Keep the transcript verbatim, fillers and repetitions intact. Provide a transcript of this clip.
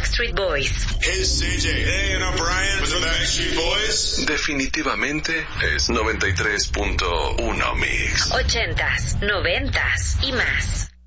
Backstreet Boys. Hey, C J. Hey, and I'm Brian with the Backstreet Boys. Definitivamente es noventa y tres punto uno Mix. Ochentas, noventas y más.